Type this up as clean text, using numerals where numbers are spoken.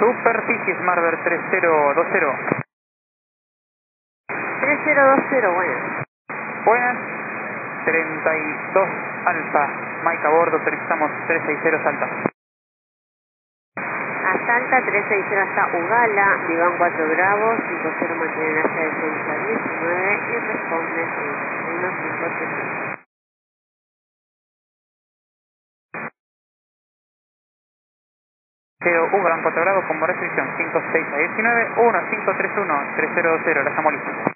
Superficie Smartbird 3020. 3020, bueno. Buenas. 32 Alfa. Mike a bordo, autorizamos 360 Salta. A Salta, 360 hasta Ugala, Diván 4 Bravos, 50 mantiene la de 6 a 19 y responde 1530. Quedo Uberán 4 grados como restricción 56 a 19, 1531, 3020, la estamos listos.